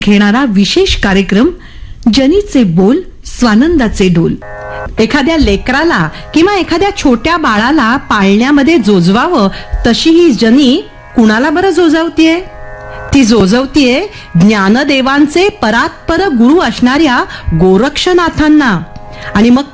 घेणारा विशेष कार्यक्रम जनीचे बोल स्वानंदाचे डोल. एखाद्या लेकराला किंवा एखाद्या छोट्या बाळाला पाळण्यामध्ये जोजवावं तशी ही जनी कुणाला बरं जोजवतीये? ती जोजवतीये ज्ञानदेवांचे परात्पर गुरु असणाऱ्या गोरक्षनाथांना. आणि मग